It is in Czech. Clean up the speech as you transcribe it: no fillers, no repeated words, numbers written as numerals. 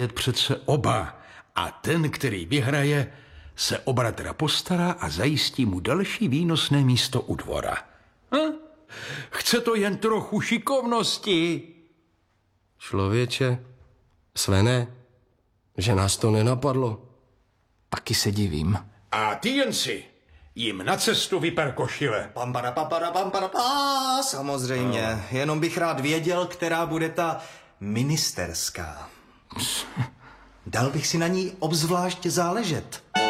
přece oba. A ten, který vyhraje, se o bratra postará a zajistí mu další výnosné místo u dvora. Chce to jen trochu šikovnosti. Člověče, Svene, že nás to nenapadlo. Taky se divím. A ty jen si jim na cestu vyper košile. Samozřejmě, jenom bych rád věděl, která bude ta ministerská. Dal bych si na ní obzvlášť záležet.